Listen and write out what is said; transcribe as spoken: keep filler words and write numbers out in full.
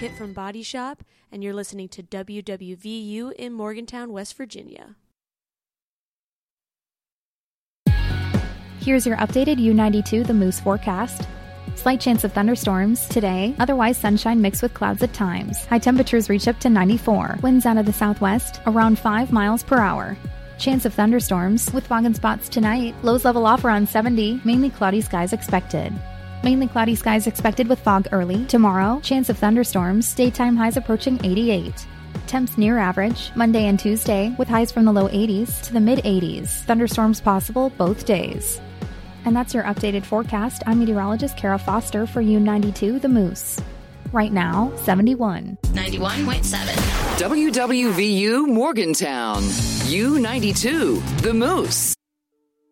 Kit from Body Shop, and you're listening to W W V U in Morgantown, West Virginia. Here's your updated U ninety-two The Moose forecast. Slight chance of thunderstorms today, otherwise sunshine mixed with clouds at times. High temperatures reach up to ninety-four. Winds out of the southwest, around five miles per hour. Chance of thunderstorms with fog and spots tonight. Lows level off around seventy, mainly cloudy skies expected. Mainly cloudy skies expected with fog early. Tomorrow, chance of thunderstorms, daytime highs approaching eighty-eight. Temps near average, Monday and Tuesday, with highs from the low eighties to the mid-eighties. Thunderstorms possible both days. And that's your updated forecast. I'm meteorologist Kara Foster for U ninety-two The Moose. Right now, seventy-one. ninety-one point seven. W W V U Morgantown. U ninety-two The Moose.